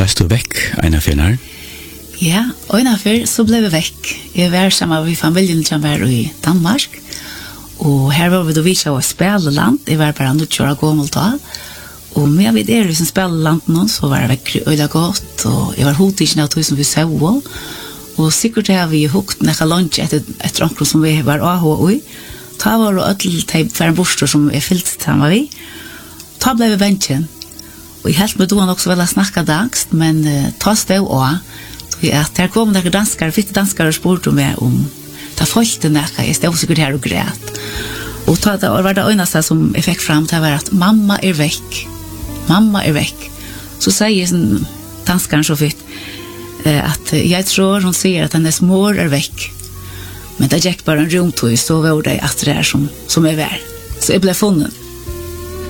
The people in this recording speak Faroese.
reiste du vekk en av finner? Ja, og en av fyr så ble vi vekk. Jeg var sammen med familien som var i Danmark, og her var vi da vi ikke var spilleland. Jeg var bare nødt til å gå mot da. Og med vi der som spilleland nå, så var det vekk øyla godt, og jeg var hodet av tog som vi så. Og sikkert har vi hukt nekka lunch etter omkring som vi var AHOI. Ta var det ødel for en bostor som jeg fyllt sammen vi. Ta ble vi bensjen. Og jeg helt med doen også vel å snakke dagst, men ta stod også. At der kom noen danskere, fitte danskere og spurte meg om det følte noe, jeg stod sikkert her og græt. Og det var det øyneste som jeg fikk frem til var at mamma er vekk. Mamma er vekk. Så sier danskeren så fitt at jeg tror hun sier at hennes mor er vekk. Men det gikk bare en rundtøy, så var det at det er som er vær. Så jeg ble funnet.